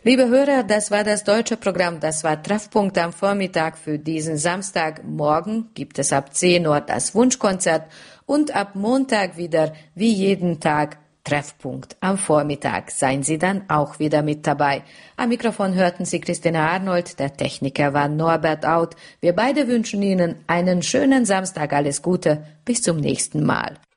Liebe Hörer, das war das deutsche Programm. Das war Treffpunkt am Vormittag für diesen Samstag. Morgen gibt es ab 10 Uhr das Wunschkonzert und ab Montag wieder wie jeden Tag Treffpunkt am Vormittag. Seien Sie dann auch wieder mit dabei. Am Mikrofon hörten Sie Christina Arnold, der Techniker war Norbert Out. Wir beide wünschen Ihnen einen schönen Samstag. Alles Gute. Bis zum nächsten Mal.